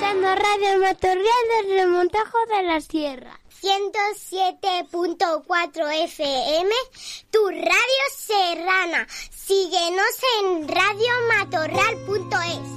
escuchando Radio Matorral del Remontajo de la Sierra. 107.4 FM, tu radio serrana. Síguenos en radiomatorral.es.